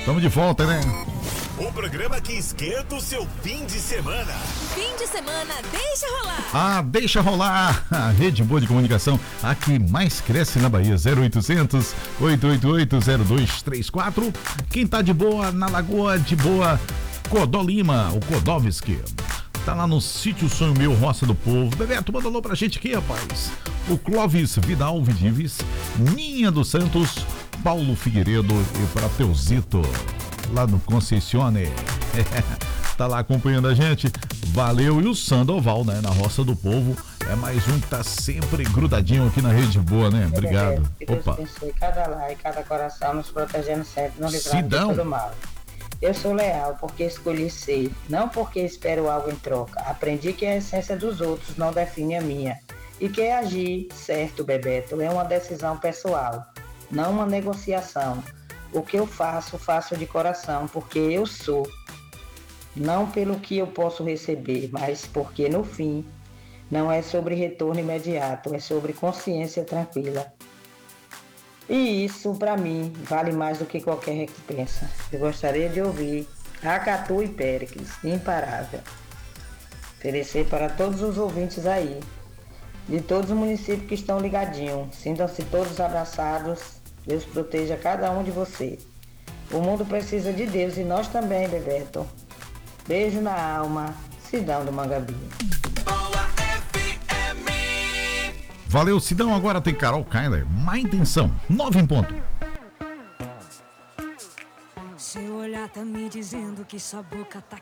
Estamos de volta, né? O programa que esquenta o seu fim de semana. Fim de semana, deixa rolar. Ah, deixa rolar. A rede boa de comunicação, a que mais cresce na Bahia. 0800 888 0234. Quem tá de boa na Lagoa de Boa, Codó Lima, o Kodowski. Tá lá no sítio Sonho Meu, Roça do Povo. Bebeto, manda alô pra gente aqui, rapaz. O Clóvis Vidal Vidives, Ninha dos Santos, Paulo Figueiredo e pra Teuzito, lá no Concessione. Tá lá acompanhando a gente. Valeu. E o Sandoval, né? Na Roça do Povo. É mais um que tá sempre grudadinho aqui na Rede Boa, né? Obrigado. Que Deus abençoe cada lar e cada coração, nos protegendo sempre, nos livrando de todo mal. Eu sou leal porque escolhi ser, não porque espero algo em troca. Aprendi que a essência dos outros não define a minha. E que agir certo, Bebeto, é uma decisão pessoal, não uma negociação. O que eu faço, faço de coração, porque eu sou. Não pelo que eu posso receber, mas porque no fim não é sobre retorno imediato, é sobre consciência tranquila. E isso, para mim, vale mais do que qualquer recompensa. Eu gostaria de ouvir Acatu e Péricles, Imparável. Oferecer para todos os ouvintes aí, de todos os municípios que estão ligadinhos. Sintam-se todos abraçados. Deus proteja cada um de vocês. O mundo precisa de Deus e nós também, Bebeto. Beijo na alma, Sidão do Mangabi. Valeu, Sidão. Agora tem Carol Kyler. Má Intenção, 9 em ponto. Seu olhar tá me dizendo que sua boca tá